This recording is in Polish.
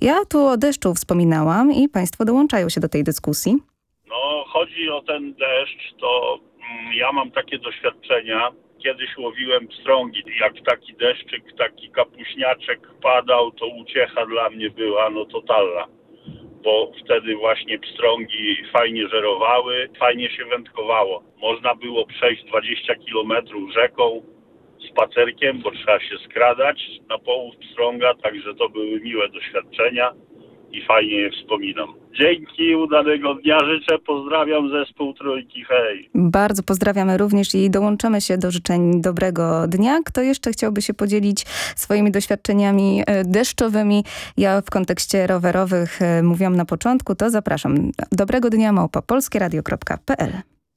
Ja tu o deszczu wspominałam i państwo dołączają się do tej dyskusji. No, chodzi o ten deszcz, to ja mam takie doświadczenia. Kiedyś łowiłem pstrągi. Jak taki deszczyk, taki kapuśniaczek padał, to uciecha dla mnie była totalna. Bo wtedy właśnie pstrągi fajnie żerowały, fajnie się wędkowało. Można było przejść 20 kilometrów rzeką spacerkiem, bo trzeba się skradać na połów pstrąga, także to były miłe doświadczenia i fajnie je wspominam. Dzięki, udanego dnia życzę, pozdrawiam zespół Trójki, hej! Bardzo pozdrawiamy również i dołączamy się do życzeń dobrego dnia. Kto jeszcze chciałby się podzielić swoimi doświadczeniami deszczowymi? Ja w kontekście rowerowych mówiłam na początku, to zapraszam. Dobrego dnia @polskieradio.pl